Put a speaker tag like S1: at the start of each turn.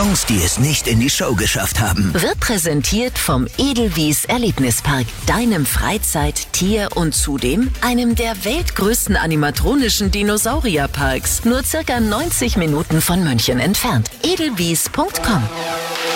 S1: Songs, die es nicht in die Show geschafft haben.
S2: Wird präsentiert vom Edelwies Erlebnispark, deinem Freizeit-, Tier- und zudem einem der weltgrößten animatronischen Dinosaurierparks. Nur circa 90 Minuten von München entfernt. edelwies.com